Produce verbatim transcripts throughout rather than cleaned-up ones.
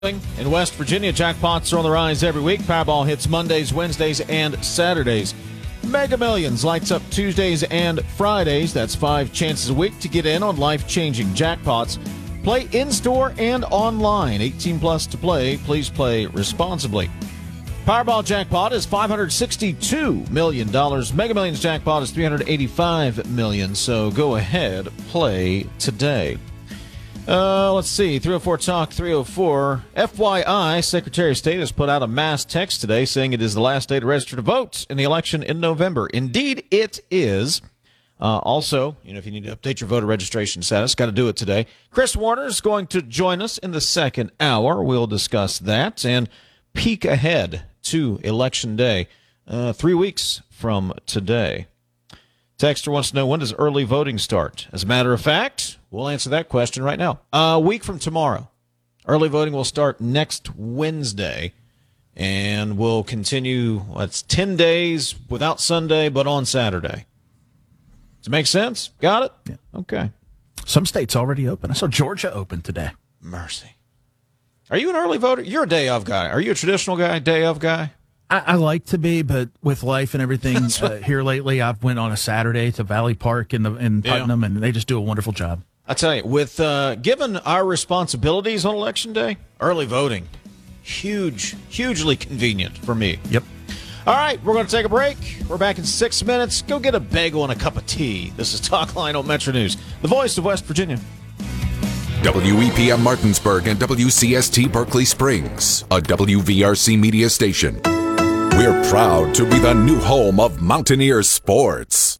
In West Virginia, jackpots are on the rise every week. Powerball hits Mondays, Wednesdays, and Saturdays. Mega Millions lights up Tuesdays and Fridays. That's five chances a week to get in on life-changing jackpots. Play in-store and online. eighteen plus to play. Please play responsibly. Powerball jackpot is five hundred sixty-two million dollars. Mega Millions jackpot is three hundred eighty-five million dollars. So go ahead, play today. Uh, let's see, three oh four Talk three oh four. F Y I, Secretary of State has put out a mass text today saying it is the last day to register to vote in the election in November. Indeed, it is. Uh, also, you know, if you need to update your voter registration status, got to do it today. Chris Warner is going to join us in the second hour. We'll discuss that and peek ahead to Election Day, uh, three weeks from today. Texter wants to know, when does early voting start? As a matter of fact, we'll answer that question right now. A week from tomorrow. Early voting will start next Wednesday, and will continue, it's ten days without Sunday, but on Saturday. Does it make sense? Got it? Yeah. Okay. Some states already open. I saw Georgia open today. Mercy. Are you an early voter? You're a day of guy. Are you a traditional guy, day of guy? I, I like to be, but with life and everything uh, here lately, I've went on a Saturday to Valley Park in the in Putnam, yeah. and they just do a wonderful job. I tell you, with uh, given our responsibilities on Election Day, early voting, huge, hugely convenient for me. Yep. All right, we're going to take a break. We're back in six minutes. Go get a bagel and a cup of tea. This is Talk Line on Metro News, the voice of West Virginia. W E P M Martinsburg and W C S T Berkeley Springs, a W V R C media station. We're proud to be the new home of Mountaineer sports.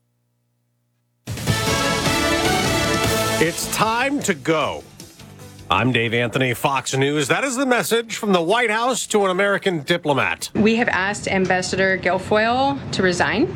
It's time to go. I'm Dave Anthony, Fox News. That is the message from the White House to an American diplomat. We have asked Ambassador Guilfoyle to resign.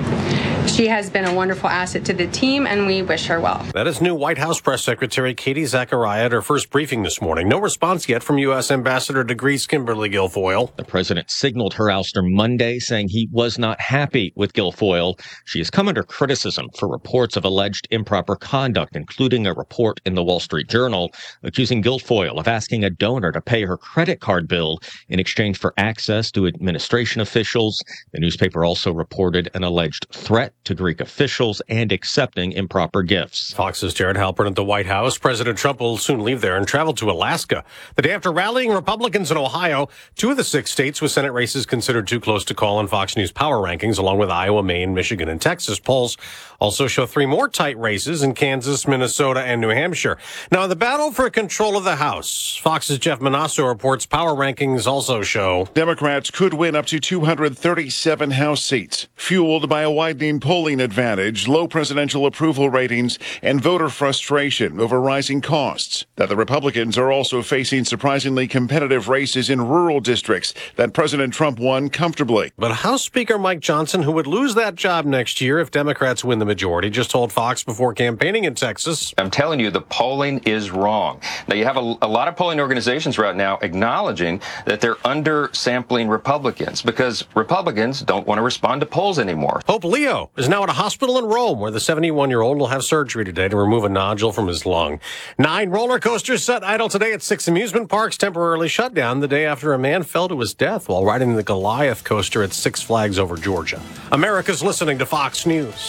She has been a wonderful asset to the team, and we wish her well. That is new White House Press Secretary Katie Zachariah at her first briefing this morning. No response yet from U S Ambassador to Greece Kimberly Guilfoyle. The president signaled her ouster Monday, saying he was not happy with Guilfoyle. She has come under criticism for reports of alleged improper conduct, including a report in the Wall Street Journal accusing Guilfoyle of asking a donor to pay her credit card bill in exchange for access to administration officials. The newspaper also reported an alleged threat to Greek officials and accepting improper gifts. Fox's Jared Halpern at the White House. President Trump will soon leave there and travel to Alaska. The day after rallying Republicans in Ohio, two of the six states with Senate races considered too close to call in Fox News power rankings, along with Iowa, Maine, Michigan, and Texas. Polls also show three more tight races in Kansas, Minnesota, and New Hampshire. Now, in the battle for control of the House, Fox's Jeff Manasso reports power rankings also show Democrats could win up to two hundred thirty-seven House seats, fueled by a widening polling advantage, low presidential approval ratings, and voter frustration over rising costs. That the Republicans are also facing surprisingly competitive races in rural districts that President Trump won comfortably. But House Speaker Mike Johnson, who would lose that job next year if Democrats win the majority, just told Fox before campaigning in Texas. I'm telling you, the polling is wrong. Now, you have a, a lot of polling organizations right now acknowledging that they're undersampling Republicans because Republicans don't want to respond to polls anymore. Pope Leo is now at a hospital in Rome where the seventy-one-year-old will have surgery today to remove a nodule from his lung. Nine roller coasters set idle today at six amusement parks temporarily shut down the day after a man fell to his death while riding the Goliath coaster at Six Flags Over Georgia. America's listening to Fox News.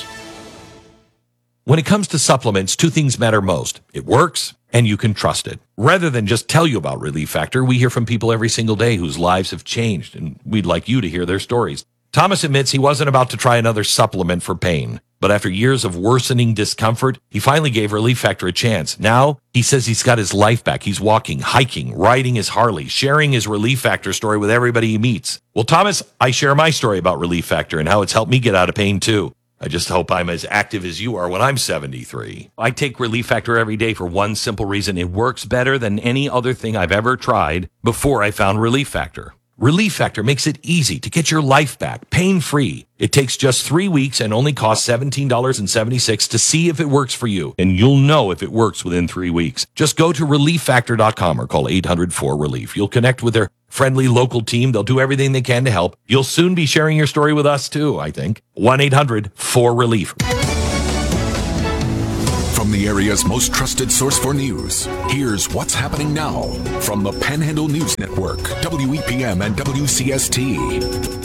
When it comes to supplements, two things matter most. It works, and you can trust it. Rather than just tell you about Relief Factor, we hear from people every single day whose lives have changed, and we'd like you to hear their stories. Thomas admits he wasn't about to try another supplement for pain, but after years of worsening discomfort, he finally gave Relief Factor a chance. Now, he says he's got his life back. He's walking, hiking, riding his Harley, sharing his Relief Factor story with everybody he meets. Well, Thomas, I share my story about Relief Factor and how it's helped me get out of pain, too. I just hope I'm as active as you are when I'm seventy-three. I take Relief Factor every day for one simple reason. It works better than any other thing I've ever tried before I found Relief Factor. Relief Factor makes it easy to get your life back, pain-free. It takes just three weeks and only costs seventeen dollars and seventy-six cents to see if it works for you. And you'll know if it works within three weeks. Just go to relief factor dot com or call eight hundred four relief. You'll connect with their friendly local team. They'll do everything they can to help. You'll soon be sharing your story with us, too, I think. one eight hundred four relief. From From the area's most trusted source for news, here's what's happening now from the Panhandle News Network, W E P M and W C S T.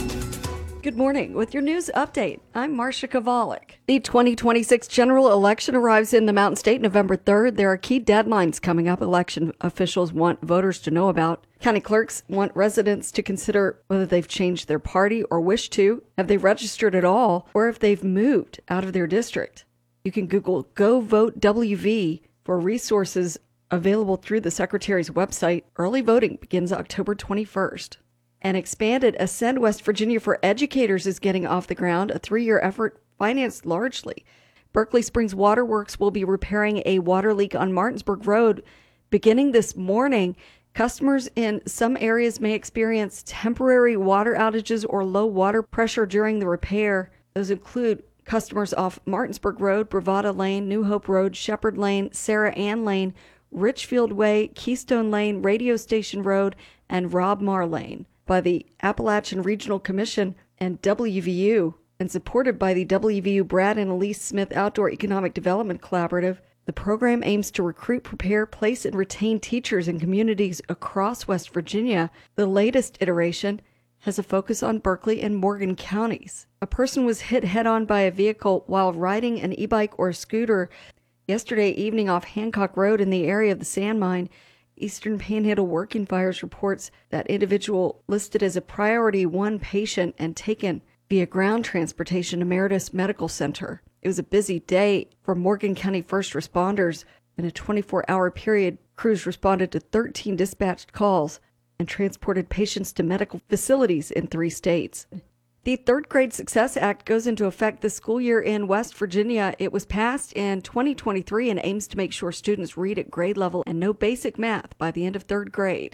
Good morning. With your news update, I'm Marcia Kovalik. The twenty twenty-six general election arrives in the Mountain State November third. There are key deadlines coming up election officials want voters to know about. County clerks want residents to consider whether they've changed their party or wish to, have they registered at all, or if they've moved out of their district. You can Google Go Vote W V for resources available through the Secretary's website. Early voting begins October twenty-first. An expanded Ascend West Virginia for Educators is getting off the ground, a three-year effort financed largely. Berkeley Springs Waterworks will be repairing a water leak on Martinsburg Road beginning this morning. Customers in some areas may experience temporary water outages or low water pressure during the repair. Those include customers off Martinsburg Road, Bravada Lane, New Hope Road, Shepherd Lane, Sarah Ann Lane, Richfield Way, Keystone Lane, Radio Station Road, and Rob Marr Lane. By the Appalachian Regional Commission and W V U, and supported by the W V U Brad and Elise Smith Outdoor Economic Development Collaborative, the program aims to recruit, prepare, place, and retain teachers in communities across West Virginia. The latest iteration has a focus on Berkeley and Morgan counties. A person was hit head-on by a vehicle while riding an e-bike or scooter yesterday evening off Hancock Road in the area of the Sand Mine. Eastern Panhandle Working Fires reports that individual listed as a priority one patient and taken via ground transportation to Meritus Medical Center. It was a busy day for Morgan County first responders. In a twenty-four hour period, crews responded to thirteen dispatched calls and transported patients to medical facilities in three states. The Third Grade Success Act goes into effect this school year in West Virginia. It was passed in twenty twenty-three and aims to make sure students read at grade level and know basic math by the end of third grade.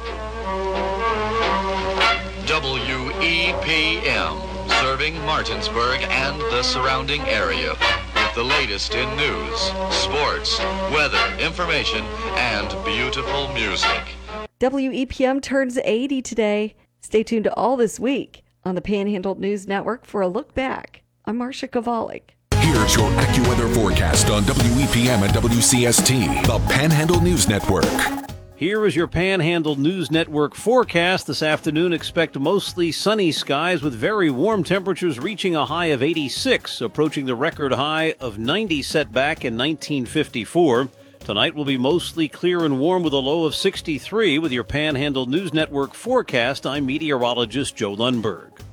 W E P M, serving Martinsburg and the surrounding area with the latest in news, sports, weather, information, and beautiful music. W E P M turns eighty today. Stay tuned to all this week on the Panhandle News Network for a look back. I'm Marcia Kovalik. Here's your AccuWeather forecast on W E P M and W C S T, the Panhandle News Network. Here is your Panhandle News Network forecast. This afternoon, expect mostly sunny skies with very warm temperatures reaching a high of eighty-six, approaching the record high of ninety set back in nineteen fifty-four. Tonight will be mostly clear and warm with a low of sixty-three. With your Panhandle News Network forecast, I'm meteorologist Joe Lundberg.